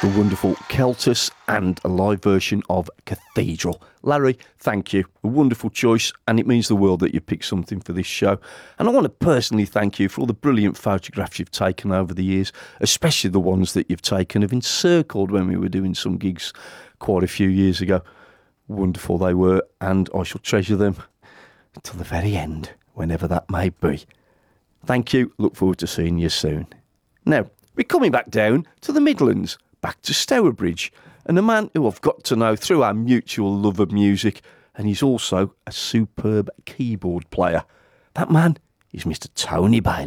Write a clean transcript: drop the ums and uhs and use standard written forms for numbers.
the wonderful Celtus and a live version of Cathedral. Larry, thank you. A wonderful choice, and it means the world that you picked something for this show. And I want to personally thank you for all the brilliant photographs you've taken over the years, especially the ones that you've taken of Encircled when we were doing some gigs quite a few years ago. Wonderful they were, and I shall treasure them until the very end, whenever that may be. Thank you. Look forward to seeing you soon. Now, we're coming back down to the Midlands, back to Stourbridge, and a man who I've got to know through our mutual love of music, and he's also a superb keyboard player. That man is Mr. Tony Bailey.